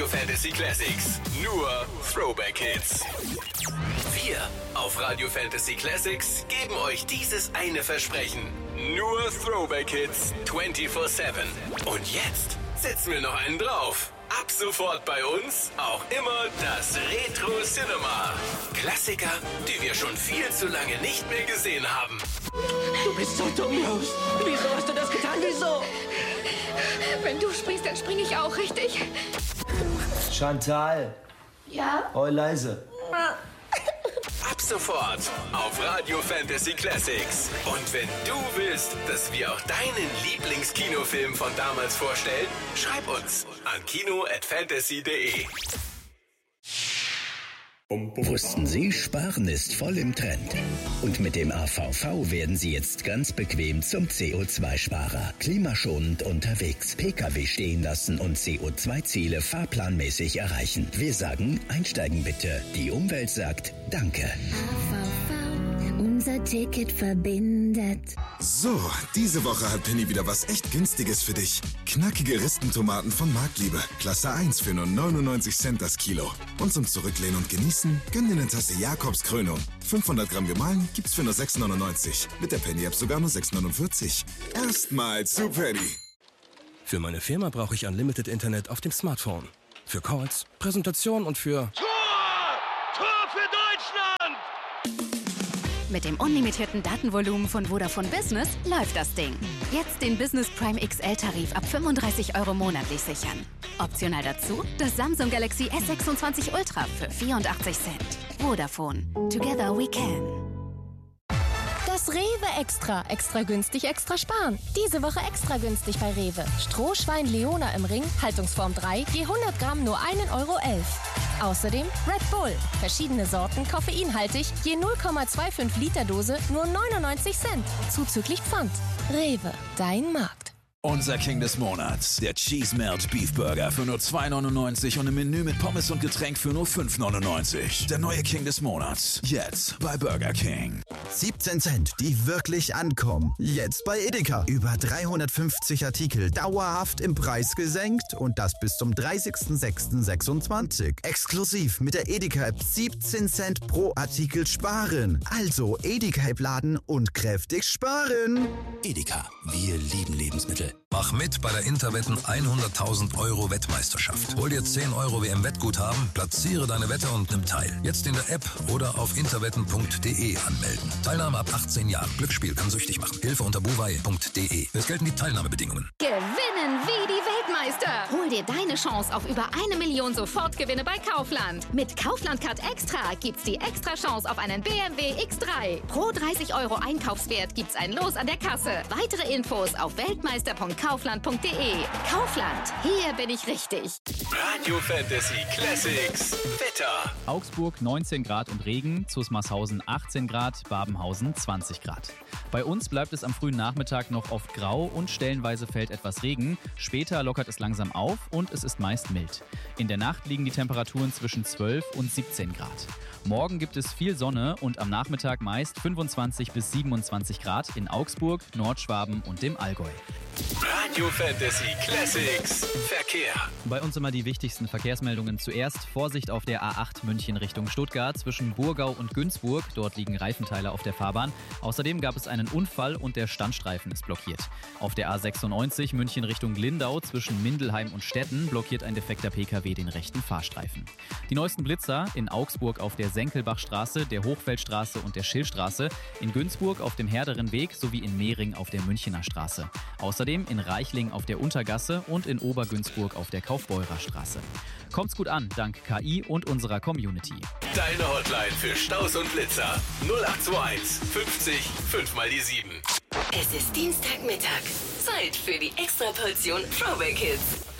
Radio Fantasy Classics. Nur Throwback Hits. Wir auf Radio Fantasy Classics geben euch dieses eine Versprechen. Nur Throwback Hits 24/7. Und jetzt setzen wir noch einen drauf. Ab sofort bei uns auch immer das Retro Cinema. Klassiker, die wir schon viel zu lange nicht mehr gesehen haben. Du bist so dumm, Rose. Wieso hast du das getan? Wieso? Wenn du springst, dann springe ich auch, richtig? Chantal. Ja? Oh, leise. Ab sofort auf Radio Fantasy Classics. Und wenn du willst, dass wir auch deinen Lieblingskinofilm von damals vorstellen, schreib uns an kino@fantasy.de. Wussten Sie, Sparen ist voll im Trend. Und mit dem AVV werden Sie jetzt ganz bequem zum CO2-Sparer. Klimaschonend unterwegs, Pkw stehen lassen und CO2-Ziele fahrplanmäßig erreichen. Wir sagen, einsteigen bitte. Die Umwelt sagt Danke. AVV, unser Ticket verbindet. So, diese Woche hat Penny wieder was echt Günstiges für dich. Knackige Rispentomaten von Marktliebe. Klasse 1 für nur 99 Cent das Kilo. Und zum Zurücklehnen und Genießen, gönn dir eine Tasse Jakobs Krönung. 500 Gramm gemahlen gibt's für nur 6,99. Mit der Penny-App sogar nur 6,49. Erstmal zu Penny. Für meine Firma brauche ich Unlimited Internet auf dem Smartphone. Für Calls, Präsentation und für... Tor für Deutschland! Mit dem unlimitierten Datenvolumen von Vodafone Business läuft das Ding. Jetzt den Business Prime XL-Tarif ab 35 € monatlich sichern. Optional dazu das Samsung Galaxy S26 Ultra für 84 Cent. Vodafone. Together we can. Das Rewe Extra. Extra günstig, extra sparen. Diese Woche extra günstig bei Rewe. Strohschwein Leona im Ring, Haltungsform 3, je 100 Gramm nur 1,11 €. Außerdem Red Bull. Verschiedene Sorten, koffeinhaltig, je 0,25 Liter Dose, nur 99 Cent. Zuzüglich Pfand. Rewe, dein Markt. Unser King des Monats, der Cheese Melt Beef Burger für nur 2,99 € und im Menü mit Pommes und Getränk für nur 5,99 €. Der neue King des Monats, jetzt bei Burger King. 17 Cent, die wirklich ankommen. Jetzt bei Edeka. Über 350 Artikel dauerhaft im Preis gesenkt und das bis zum 30.06.26. Exklusiv mit der Edeka-App 17 Cent pro Artikel sparen. Also Edeka-App laden und kräftig sparen. Edeka, wir lieben Lebensmittel. Mach mit bei der Interwetten 100.000 € Wettmeisterschaft. Hol dir 10 € WM-Wettguthaben, platziere deine Wette und nimm teil. Jetzt in der App oder auf interwetten.de anmelden. Teilnahme ab 18 Jahren. Glücksspiel kann süchtig machen. Hilfe unter buwei.de. Es gelten die Teilnahmebedingungen. Gewinnen wie die Weltmeister. Hol dir deine Chance auf über 1 Million Sofortgewinne bei Kaufland. Mit Kaufland-Card Extra gibt's die extra Chance auf einen BMW X3. Pro 30 € Einkaufswert gibt's ein Los an der Kasse. Weitere Infos auf weltmeister.kaufland.de. Kaufland, hier bin ich richtig. Radio Fantasy Classics. Wetter. Augsburg 19 Grad und Regen, Zusmarshausen 18 Grad, Babenhausen 20 Grad. Bei uns bleibt es am frühen Nachmittag noch oft grau und stellenweise fällt etwas Regen. Später lockert es langsam auf und es ist meist mild. In der Nacht liegen die Temperaturen zwischen 12 und 17 Grad. Morgen gibt es viel Sonne und am Nachmittag meist 25 bis 27 Grad in Augsburg, Nordschwaben und dem Allgäu. Radio Fantasy Classics. Verkehr. Bei uns immer die wichtigsten Verkehrsmeldungen zuerst. Vorsicht auf der A8 München Richtung Stuttgart zwischen Burgau und Günzburg. Dort liegen Reifenteile auf der Fahrbahn. Außerdem gab es einen Unfall und der Standstreifen ist blockiert. Auf der A96 München Richtung Lindau zwischen Mindelheim und Stetten blockiert ein defekter Pkw den rechten Fahrstreifen. Die neuesten Blitzer in Augsburg auf der Senkelbachstraße, der Hochfeldstraße und der Schillstraße, in Günzburg auf dem Herderen Weg sowie in Mehring auf der Münchener Straße. Außerdem in Reichling auf der Untergasse und in Obergünzburg auf der Kaufbeurer Straße. Kommt's gut an, dank KI und unserer Community. Deine Hotline für Staus und Blitzer 0821 50 5 mal die 7. Es ist Dienstagmittag. Zeit für die Extraportion Throwback Hits.